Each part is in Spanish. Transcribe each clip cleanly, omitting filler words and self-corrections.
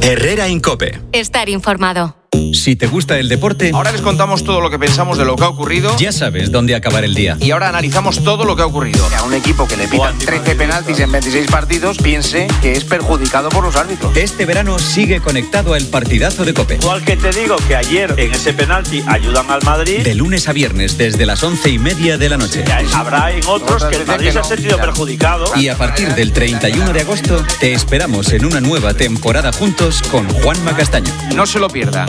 Herrera en COPE. Estar informado. Si te gusta el deporte, ahora les contamos todo lo que pensamos de lo que ha ocurrido. Ya sabes dónde acabar el día. Y ahora analizamos todo lo que ha ocurrido. A un equipo que le pitan 13 penaltis en 26 partidos piense que es perjudicado por los árbitros. Este verano sigue conectado al partidazo de COPE. Igual que te digo que ayer en ese penalti ayudan al Madrid. De lunes a viernes desde las 11:30 de la noche. Habrá en otros que el Madrid se ha sentido perjudicado. Y a partir del 31 de agosto te esperamos en una nueva temporada juntos con Juanma Castaño. No se lo pierdan.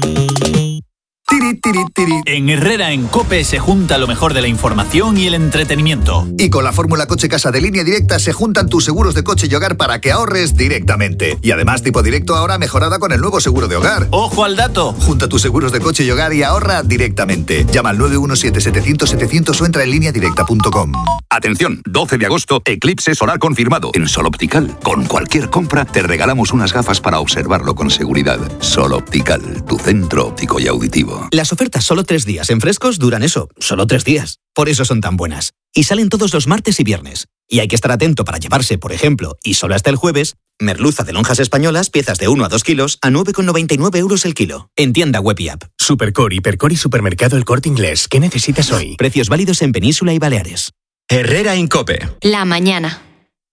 En Herrera en COPE se junta lo mejor de la información y el entretenimiento. Y con la fórmula Coche Casa de Línea Directa se juntan tus seguros de coche y hogar para que ahorres directamente. Y además tipo directo ahora mejorada con el nuevo seguro de hogar. ¡Ojo al dato! Junta tus seguros de coche y hogar y ahorra directamente. Llama al 917-700-700 o entra en lineadirecta.com. Atención, 12 de agosto, eclipse solar confirmado. En Sol Optical, con cualquier compra, te regalamos unas gafas para observarlo con seguridad. Sol Optical, tu centro óptico y auditivo. Las ofertas solo 3 días en Frescos duran eso, solo 3 días. Por eso son tan buenas. Y salen todos los martes y viernes. Y hay que estar atento para llevarse, por ejemplo, y solo hasta el jueves, merluza de lonjas españolas, piezas de 1 a 2 kilos, a 9,99 € el kilo. En tienda web y app. Supercore, Hipercore y Supermercado El Corte Inglés. ¿Qué necesitas hoy? Precios válidos en Península y Baleares. Herrera en COPE. La mañana.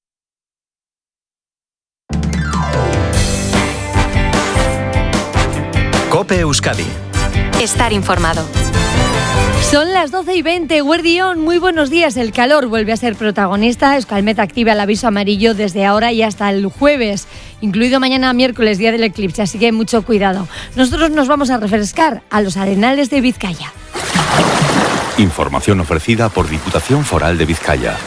COPE Euskadi. Estar informado. Son las 12:20, Guardión, muy buenos días. El calor vuelve a ser protagonista. Euskalmet activa el aviso amarillo desde ahora y hasta el jueves, incluido mañana miércoles, día del eclipse, así que mucho cuidado. Nosotros nos vamos a refrescar a los arenales de Vizcaya. Información ofrecida por Diputación Foral de Vizcaya.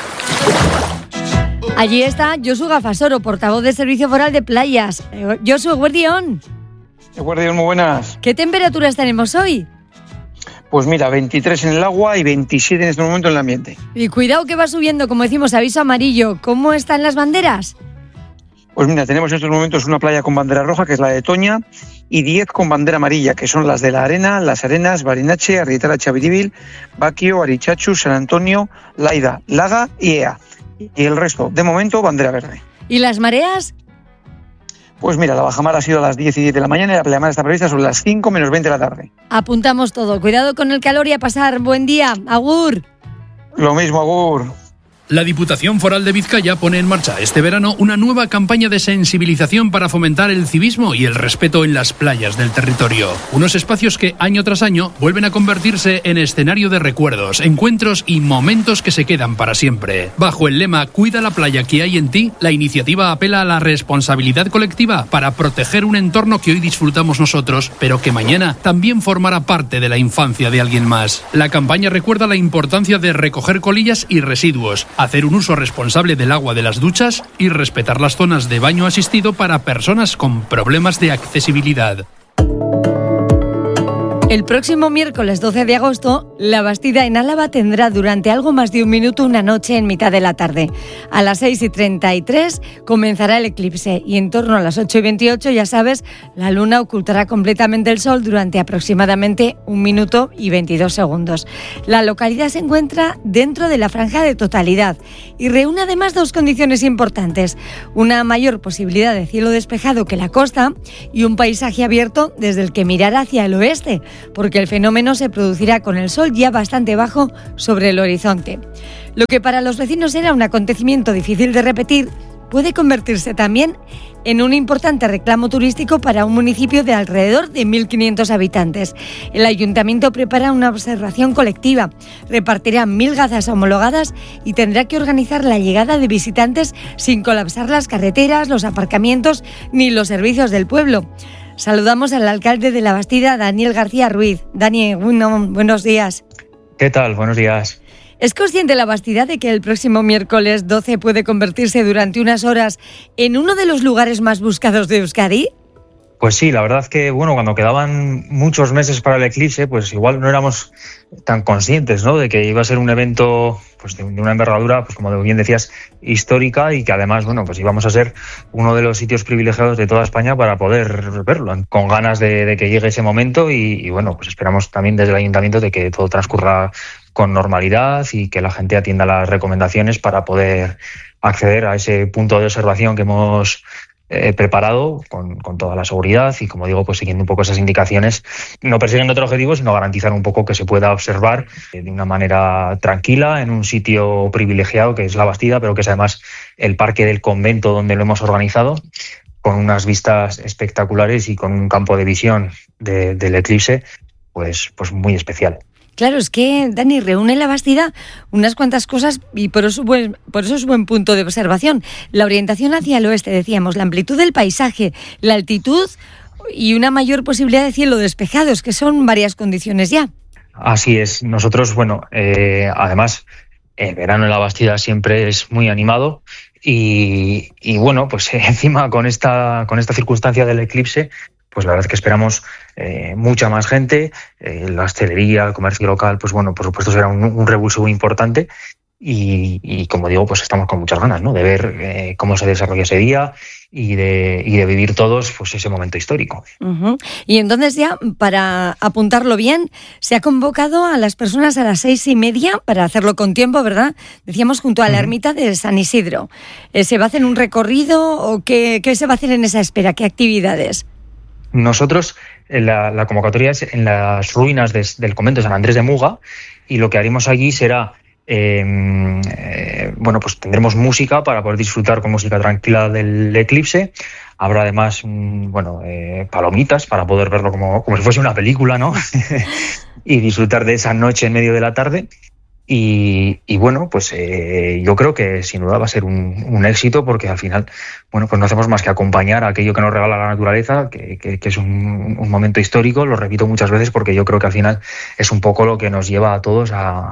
Allí está Josu Gafasoro, portavoz del Servicio Foral de Playas. Josu, Guardión. Guardión, muy buenas. ¿Qué temperaturas tenemos hoy? Pues mira, 23 en el agua y 27 en este momento en el ambiente. Y cuidado que va subiendo, como decimos, aviso amarillo. ¿Cómo están las banderas? Pues mira, tenemos en estos momentos una playa con bandera roja, que es la de Toña, y 10 con bandera amarilla, que son las de La Arena, Las Arenas, Barinache, Arrietara Chaviribil, Baquio, Arichachu, San Antonio, Laida, Laga y Ea. Y el resto, de momento, bandera verde. ¿Y las mareas? Pues mira, la bajamar ha sido a las 10 y 10 de la mañana y la pleamar está prevista sobre las 5 menos 20 de la tarde. Apuntamos todo. Cuidado con el calor y a pasar. Buen día. Agur. Lo mismo, agur. La Diputación Foral de Vizcaya pone en marcha este verano una nueva campaña de sensibilización para fomentar el civismo y el respeto en las playas del territorio. Unos espacios que año tras año vuelven a convertirse en escenario de recuerdos, encuentros y momentos que se quedan para siempre. Bajo el lema Cuida la playa que hay en ti, la iniciativa apela a la responsabilidad colectiva para proteger un entorno que hoy disfrutamos nosotros, pero que mañana también formará parte de la infancia de alguien más. La campaña recuerda la importancia de recoger colillas y residuos, hacer un uso responsable del agua de las duchas y respetar las zonas de baño asistido para personas con problemas de accesibilidad. El próximo miércoles 12 de agosto, La Bastida en Álava tendrá durante algo más de un minuto una noche en mitad de la tarde. A las 6:33 comenzará el eclipse y en torno a las 8:28, ya sabes, la luna ocultará completamente el sol durante aproximadamente 1 minuto y 22 segundos. La localidad se encuentra dentro de la franja de totalidad y reúne además 2 condiciones importantes: una mayor posibilidad de cielo despejado que la costa y un paisaje abierto desde el que mirar hacia el oeste, porque el fenómeno se producirá con el sol ya bastante bajo sobre el horizonte. Lo que para los vecinos era un acontecimiento difícil de repetir, puede convertirse también en un importante reclamo turístico para un municipio de alrededor de 1.500 habitantes. El ayuntamiento prepara una observación colectiva, repartirá 1.000 gazas homologadas y tendrá que organizar la llegada de visitantes sin colapsar las carreteras, los aparcamientos ni los servicios del pueblo. Saludamos al alcalde de La Bastida, Daniel García Ruiz. Dani, buenos días. ¿Qué tal? Buenos días. ¿Es consciente La Bastida de que el próximo miércoles 12 puede convertirse durante unas horas en uno de los lugares más buscados de Euskadi? Pues sí, la verdad que cuando quedaban muchos meses para el eclipse, pues igual no éramos tan conscientes, ¿no?, de que iba a ser un evento pues de una envergadura, pues como bien decías, histórica, y que además, pues íbamos a ser uno de los sitios privilegiados de toda España para poder verlo, con ganas de que llegue ese momento y pues esperamos también desde el ayuntamiento de que todo transcurra con normalidad y que la gente atienda las recomendaciones para poder acceder a ese punto de observación que hemos preparado con toda la seguridad y, como digo, pues siguiendo un poco esas indicaciones, no persiguiendo otro objetivo, sino garantizar un poco que se pueda observar de una manera tranquila en un sitio privilegiado que es la Bastida, pero que es además el parque del convento donde lo hemos organizado, con unas vistas espectaculares y con un campo de visión del eclipse pues muy especial. Claro, es que, Dani, reúne la Bastida unas cuantas cosas y por eso es buen punto de observación. La orientación hacia el oeste, decíamos, la amplitud del paisaje, la altitud y una mayor posibilidad de cielo despejado, es que son varias condiciones ya. Así es. Nosotros, además, el verano en la Bastida siempre es muy animado y bueno, pues encima con esta circunstancia del eclipse, pues la verdad es que esperamos mucha más gente. La hostelería, el comercio local, pues bueno, por supuesto será un revulsivo importante y como digo, pues estamos con muchas ganas, ¿no?, de ver cómo se desarrolla ese día y de vivir todos pues ese momento histórico. Uh-huh. Y entonces ya, para apuntarlo bien, se ha convocado a las personas a las 6:30 para hacerlo con tiempo, ¿verdad? Decíamos, junto a la ermita de San Isidro. ¿Se va a hacer un recorrido o qué se va a hacer en esa espera? ¿Qué actividades? Nosotros, la convocatoria es en las ruinas del convento de San Andrés de Muga, y lo que haremos allí será, pues tendremos música para poder disfrutar con música tranquila del eclipse. Habrá además, palomitas para poder verlo como si fuese una película, ¿no? Y disfrutar de esa noche en medio de la tarde. Y bueno, pues yo creo que sin duda va a ser un éxito, porque al final, bueno, pues no hacemos más que acompañar a aquello que nos regala la naturaleza, que es un momento histórico. Lo repito muchas veces porque yo creo que al final es un poco lo que nos lleva a todos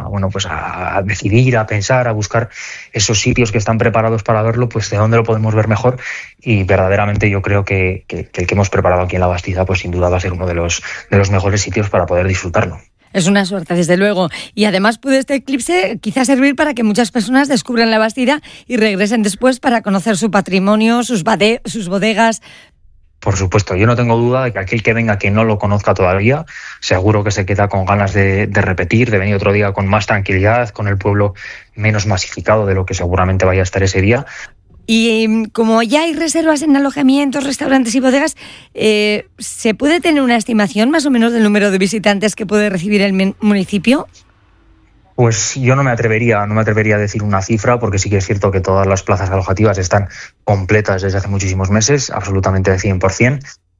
a decidir, a pensar, a buscar esos sitios que están preparados para verlo, pues de dónde lo podemos ver mejor. Y verdaderamente yo creo que el que hemos preparado aquí en la Bastida, pues sin duda va a ser uno de los mejores sitios para poder disfrutarlo. Es una suerte, desde luego. Y además puede este eclipse quizás servir para que muchas personas descubran la Bastida y regresen después para conocer su patrimonio, sus bodegas. Por supuesto, yo no tengo duda de que aquel que venga que no lo conozca todavía, seguro que se queda con ganas de repetir, de venir otro día con más tranquilidad, con el pueblo menos masificado de lo que seguramente vaya a estar ese día. Y como ya hay reservas en alojamientos, restaurantes y bodegas, ¿se puede tener una estimación más o menos del número de visitantes que puede recibir el municipio? Pues yo no me atrevería a decir una cifra, porque sí que es cierto que todas las plazas alojativas están completas desde hace muchísimos meses, absolutamente de 100%.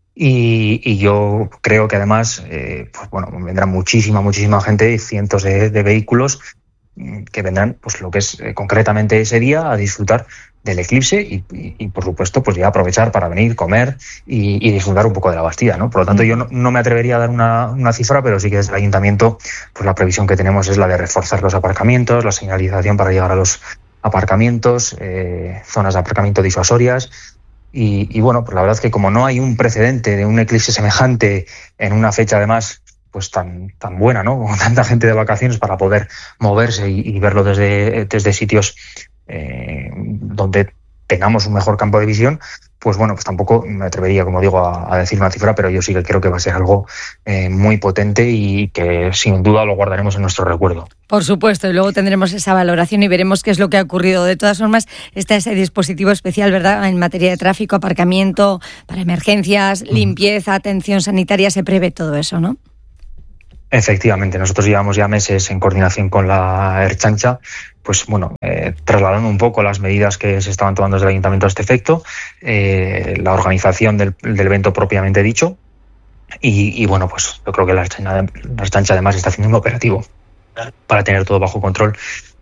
Y yo creo que además vendrá muchísima gente, cientos de vehículos que vendrán, pues lo que es concretamente ese día, a disfrutar del eclipse y por supuesto pues ya aprovechar para venir, comer y disfrutar un poco de la Bastida, ¿no? Por lo tanto yo no me atrevería a dar una cifra, pero sí que desde el ayuntamiento pues la previsión que tenemos es la de reforzar los aparcamientos, la señalización para llegar a los aparcamientos, zonas de aparcamiento disuasorias y bueno, pues la verdad es que como no hay un precedente de un eclipse semejante en una fecha además pues tan buena, ¿no?, con tanta gente de vacaciones para poder moverse y verlo desde sitios donde tengamos un mejor campo de visión, pues bueno, pues tampoco me atrevería, como digo, a decir una cifra, pero yo sí que creo que va a ser algo muy potente y que sin duda lo guardaremos en nuestro recuerdo. Por supuesto, y luego tendremos esa valoración y veremos qué es lo que ha ocurrido. De todas formas, está ese dispositivo especial, ¿verdad?, en materia de tráfico, aparcamiento, para emergencias, limpieza, atención sanitaria, se prevé todo eso, ¿no? Efectivamente, nosotros llevamos ya meses en coordinación con la Ertzaintza, pues bueno, trasladando un poco las medidas que se estaban tomando desde el ayuntamiento a este efecto, la organización del evento propiamente dicho, y bueno, pues yo creo que la Ertzaintza además está haciendo un operativo para tener todo bajo control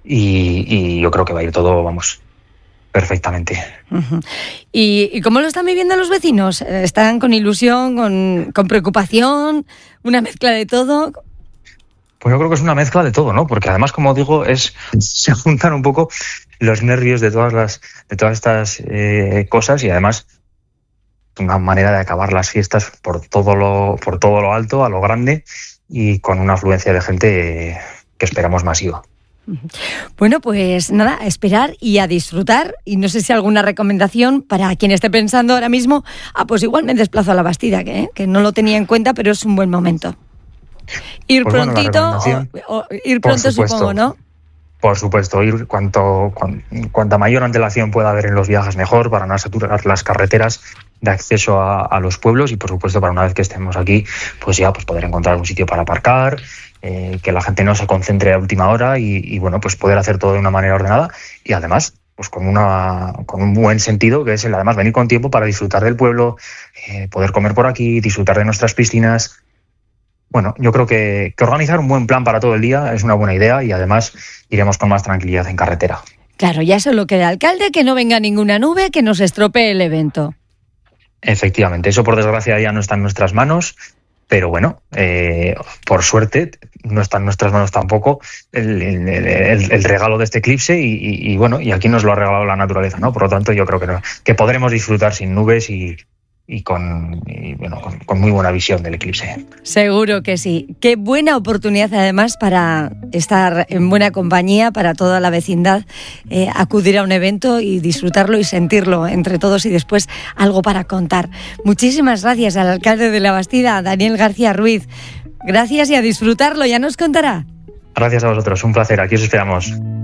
y yo creo que va a ir todo, perfectamente. Uh-huh. ¿Y cómo lo están viviendo los vecinos? ¿Están con ilusión, con preocupación, una mezcla de todo? Pues yo creo que es una mezcla de todo, ¿no? Porque además, como digo, se juntan un poco los nervios de todas estas cosas y además una manera de acabar las fiestas por todo lo alto, a lo grande y con una afluencia de gente que esperamos masiva. Bueno, pues nada, a esperar y a disfrutar. Y no sé si alguna recomendación para quien esté pensando ahora mismo, pues igual me desplazo a la Bastida, que no lo tenía en cuenta, pero es un buen momento. Ir pues prontito, ir pronto supongo, ¿no? Por supuesto, ir cuanta mayor antelación pueda haber en los viajes mejor, para no saturar las carreteras de acceso a los pueblos, y por supuesto para una vez que estemos aquí, pues ya pues poder encontrar un sitio para aparcar, que la gente no se concentre a última hora y bueno, pues poder hacer todo de una manera ordenada y además pues con un buen sentido, que es el además venir con tiempo para disfrutar del pueblo, poder comer por aquí, disfrutar de nuestras piscinas. Bueno, yo creo que organizar un buen plan para todo el día es una buena idea y además iremos con más tranquilidad en carretera. Claro, ya solo queda, alcalde, que no venga ninguna nube que nos estropee el evento. Efectivamente, eso por desgracia ya no está en nuestras manos, pero bueno, por suerte no está en nuestras manos tampoco el regalo de este eclipse y bueno, y aquí nos lo ha regalado la naturaleza, ¿no? Por lo tanto, yo creo que podremos disfrutar sin nubes y con muy buena visión del eclipse. Seguro que sí. Qué buena oportunidad además para estar en buena compañía, para toda la vecindad, acudir a un evento y disfrutarlo y sentirlo entre todos y después algo para contar. Muchísimas gracias al alcalde de La Bastida, Daniel García Ruiz. Gracias y a disfrutarlo, ya nos contará. Gracias a vosotros, un placer, aquí os esperamos.